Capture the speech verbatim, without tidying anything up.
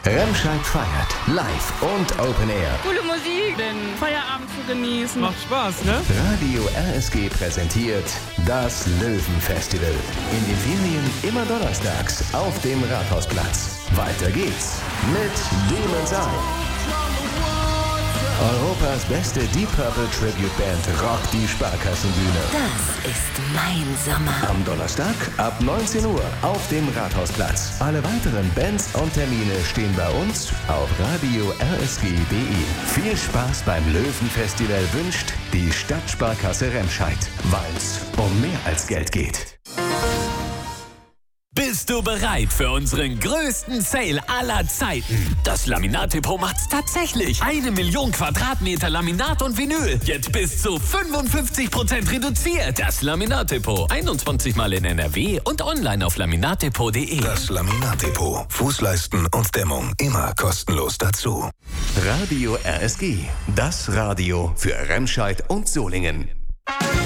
Remscheid feiert live und Open Air. Coole Musik, den Feierabend zu genießen. Macht Spaß, ne? Radio R S G präsentiert das Löwenfestival. In den Ferien immer donnerstags auf dem Rathausplatz. Weiter geht's mit Demon's Eye. Europas beste Deep Purple Tribute Band rockt die Sparkassenbühne. Das ist mein Sommer. Am Donnerstag ab neunzehn Uhr auf dem Rathausplatz. Alle weiteren Bands und Termine stehen bei uns auf radio r s g punkt d e. Viel Spaß beim Löwenfestival wünscht die Stadtsparkasse Remscheid, weil's um mehr als Geld geht. Bist du bereit für unseren größten Sale aller Zeiten? Das Laminat-Depot macht's tatsächlich. Eine Million Quadratmeter Laminat und Vinyl. Jetzt bis zu fünfundfünfzig Prozent reduziert. Das Laminat-Depot. einundzwanzig Mal in N R W und online auf laminatdepot punkt d e. Das Laminat-Depot. Fußleisten und Dämmung immer kostenlos dazu. Radio R S G. Das Radio für Remscheid und Solingen.